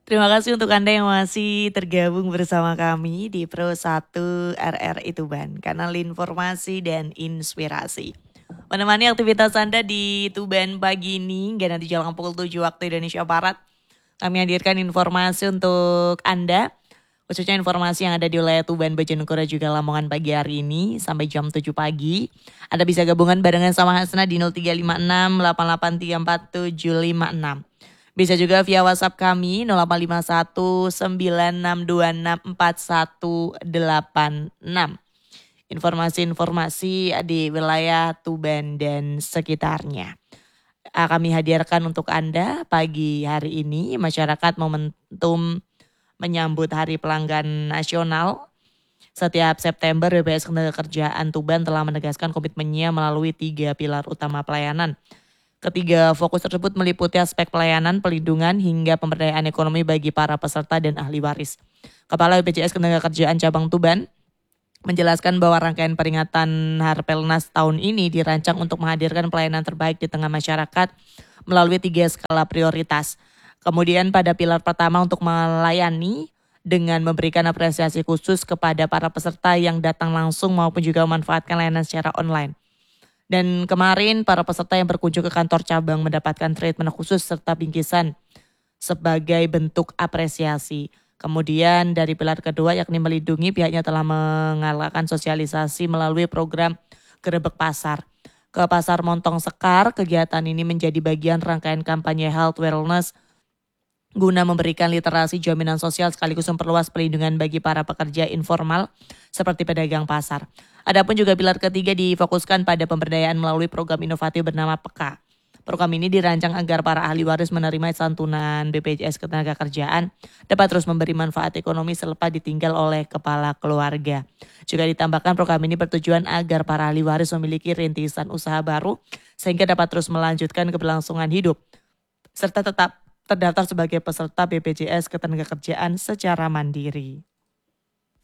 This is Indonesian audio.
Terima kasih untuk Anda yang masih tergabung bersama kami di Pro 1 RRI Tuban, kanal informasi dan inspirasi. Menemani aktivitas Anda di Tuban pagi ini, hingga nanti jalan pukul 7 waktu Indonesia Barat, kami hadirkan informasi untuk Anda, khususnya informasi yang ada di wilayah Tuban, Bojonegoro juga Lamongan pagi hari ini sampai jam 7 pagi. Anda bisa gabungan barengan sama Hasna di 0356 8834 756. Bisa juga via WhatsApp kami 0851 9626 4186. Informasi-informasi di wilayah Tuban dan sekitarnya kami hadirkan untuk Anda pagi hari ini. Masyarakat momentum menyambut Hari Pelanggan Nasional. Setiap September BPS Ketenagakerjaan Tuban telah menegaskan komitmennya melalui 3 pilar utama pelayanan. Ketiga fokus tersebut meliputi aspek pelayanan, pelindungan, hingga pemberdayaan ekonomi bagi para peserta dan ahli waris. Kepala BPJS Ketenagakerjaan Cabang Tuban menjelaskan bahwa rangkaian peringatan Harpelnas tahun ini dirancang untuk menghadirkan pelayanan terbaik di tengah masyarakat melalui 3 skala prioritas. Kemudian pada pilar pertama untuk melayani dengan memberikan apresiasi khusus kepada para peserta yang datang langsung maupun juga memanfaatkan layanan secara online. Dan kemarin para peserta yang berkunjung ke kantor cabang mendapatkan treatment khusus serta bingkisan sebagai bentuk apresiasi. Kemudian dari pilar kedua yakni melindungi, pihaknya telah menggalakkan sosialisasi melalui program Gerebek Pasar. Ke Pasar Montong Sekar, kegiatan ini menjadi bagian rangkaian kampanye Health Wellness guna memberikan literasi jaminan sosial sekaligus memperluas pelindungan bagi para pekerja informal seperti pedagang pasar. Adapun juga pilar ketiga difokuskan pada pemberdayaan melalui program inovatif bernama PEKA. Program ini dirancang agar para ahli waris menerima santunan BPJS Ketenagakerjaan dapat terus memberi manfaat ekonomi selepas ditinggal oleh kepala keluarga. Juga ditambahkan program ini bertujuan agar para ahli waris memiliki rintisan usaha baru sehingga dapat terus melanjutkan keberlangsungan hidup serta tetap terdaftar sebagai peserta BPJS Ketenagakerjaan secara mandiri.